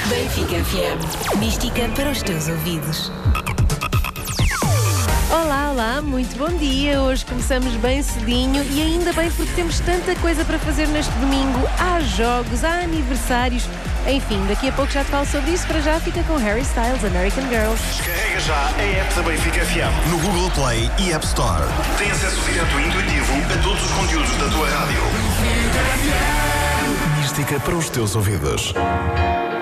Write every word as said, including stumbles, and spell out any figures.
Benfica F M. Mística para os teus ouvidos. Olá, olá, muito bom dia. Hoje começamos bem cedinho e ainda bem porque temos tanta coisa para fazer neste domingo. Há jogos, há aniversários. Enfim, daqui a pouco já te falo sobre isso. Para já fica com Harry Styles, American Girl. Descarrega já a app da Benfica F M no Google Play e App Store. Tem acesso direto e intuitivo a todos os conteúdos da tua rádio. Mística para os teus ouvidos.